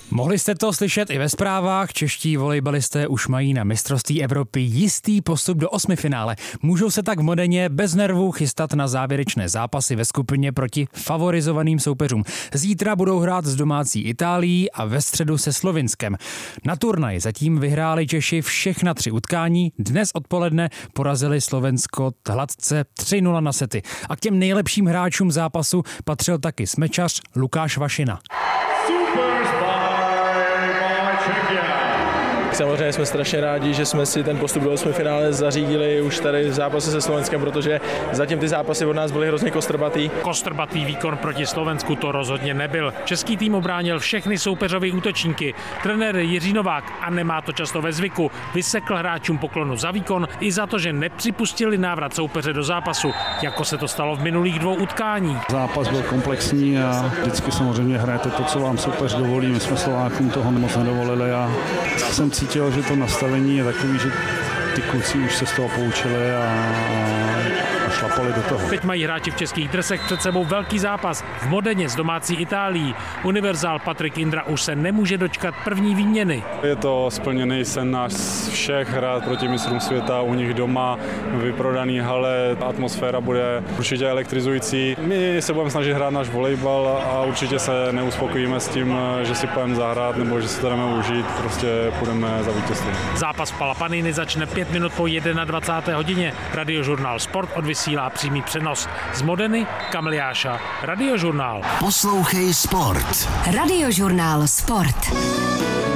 Mohli jste to slyšet i ve zprávách, čeští volejbalisté už mají na mistrovství Evropy jistý postup do osmifinále. Můžou se tak v Modeně bez nervů chystat na závěrečné zápasy ve skupině proti favorizovaným soupeřům. Zítra budou hrát s domácí Itálií a ve středu se Slovinskem. Na turnaji zatím vyhráli Češi všechna 3 utkání, dnes odpoledne porazili Slovensko hladce 3-0 na sety. A k těm nejlepším hráčům zápasu patřil taky smečař Lukáš Vašina. Samozřejmě jsme strašně rádi, že jsme si ten postup do osmifinále zařídili už tady v zápase se Slovenskem, protože zatím ty zápasy od nás byly hrozně kostrbatý. Kostrbatý výkon proti Slovensku to rozhodně nebyl. Český tým obránil všechny soupeřové útočníky. Trenér Jiří Novák, a nemá to často ve zvyku, vysekl hráčům poklonu za výkon i za to, že nepřipustili návrat soupeře do zápasu, jako se to stalo v minulých 2 utkáních. Zápas byl komplexní a vždycky samozřejmě hrajete to, co vám soupeř dovolí. My jsme Slovákům toho moc nedovolili a jsem cítil, že to nastavení je takový, že ty kluci už se z toho poučili a šlapali do toho. Teď mají hráči v českých dresech před sebou velký zápas v Modeně s domácí Itálií. Univerzál Patrik Indra už se nemůže dočkat první výměny. Je to splněný sen nás všech hrát proti mistrům světa u nich doma, vyprodaný hale, atmosféra bude určitě elektrizující. My se budeme snažit hrát náš volejbal a určitě se neuspokojíme s tím, že si půjdeme zahrát nebo že si to jdeme užít, prostě půjdeme za vítězství. Zápas v Palapanini začne 5 minut po 21. hodině. Radiožurnál Sport odvysílá přímý přenos z Modeny Kamiliáša. Radiožurnál. Poslouchej Sport. Radiožurnál Sport.